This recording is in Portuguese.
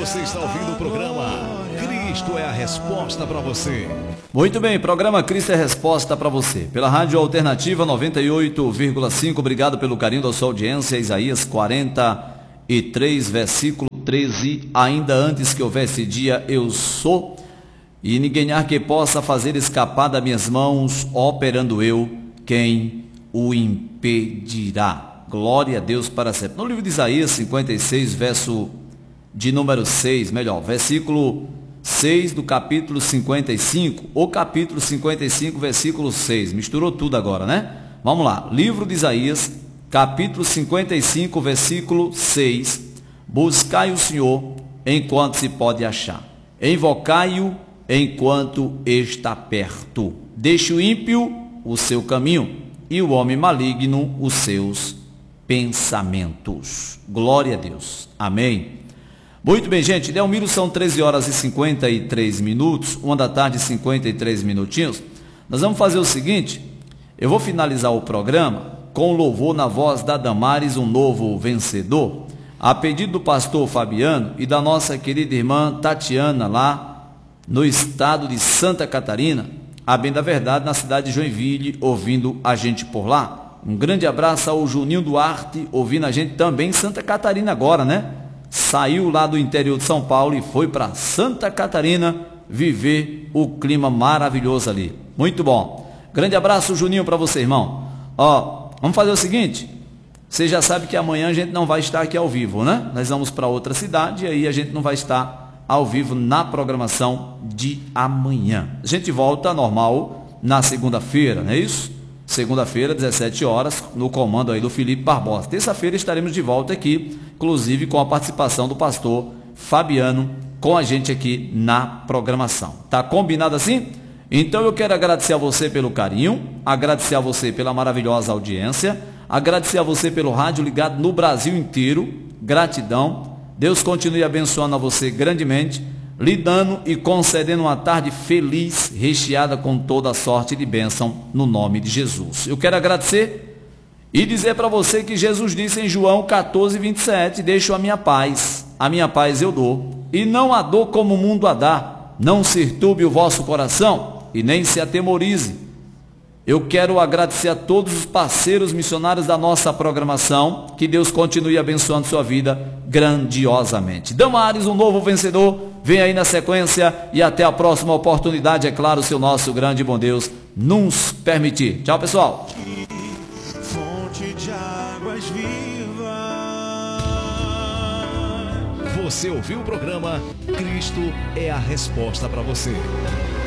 Você está ouvindo o programa Cristo é a Resposta para você. Muito bem, programa Cristo é a Resposta para você. Pela Rádio Alternativa 98,5. Obrigado pelo carinho da sua audiência. Isaías 43, versículo 13. Ainda antes que houvesse dia, eu sou, e ninguém há que possa fazer escapar das minhas mãos, operando eu, quem o impedirá? Glória a Deus para sempre. No livro de Isaías 56, verso de número 6, versículo 6 do capítulo 55, ou capítulo 55, versículo 6, misturou tudo agora, né? Vamos lá, livro de Isaías, capítulo 55, versículo 6, buscai o Senhor enquanto se pode achar, invocai-o enquanto está perto, deixe o ímpio o seu caminho e o homem maligno os seus pensamentos. Glória a Deus, amém. Muito bem, gente, Delmiro, são 13 horas e 53 minutos, 1 da tarde e 53 minutinhos. Nós vamos fazer o seguinte, eu vou finalizar o programa com louvor na voz da Damares, um novo vencedor, a pedido do pastor Fabiano e da nossa querida irmã Tatiana, lá no estado de Santa Catarina, a bem da verdade, na cidade de Joinville, ouvindo a gente por lá. Um grande abraço ao Juninho Duarte, ouvindo a gente também em Santa Catarina agora, né? Saiu lá do interior de São Paulo e foi para Santa Catarina viver o clima maravilhoso ali. Muito bom. Grande abraço, Juninho, para você, irmão. Ó, vamos fazer o seguinte, você já sabe que amanhã a gente não vai estar aqui ao vivo, né? Nós vamos para outra cidade e aí a gente não vai estar ao vivo na programação de amanhã. A gente volta normal na segunda-feira, não é isso? Segunda-feira, 17 horas, no comando aí do Felipe Barbosa. Terça-feira estaremos de volta aqui, inclusive com a participação do pastor Fabiano com a gente aqui na programação. Tá combinado assim? Então eu quero agradecer a você pelo carinho, agradecer a você pela maravilhosa audiência, agradecer a você pelo rádio ligado no Brasil inteiro. Gratidão. Deus continue abençoando a você grandemente, lhe dando e concedendo uma tarde feliz, recheada com toda sorte de bênção, no nome de Jesus. Eu quero agradecer e dizer para você que Jesus disse em João 14, 27, deixo a minha paz eu dou, e não a dou como o mundo a dá, não se turbe o vosso coração, e nem se atemorize. Eu quero agradecer a todos os parceiros missionários da nossa programação, que Deus continue abençoando sua vida grandiosamente. Damares, um novo vencedor, vem aí na sequência e até a próxima oportunidade, é claro, se o nosso grande e bom Deus nos permitir. Tchau, pessoal. Fonte de águas vivas. Você ouviu o programa Cristo é a Resposta para você.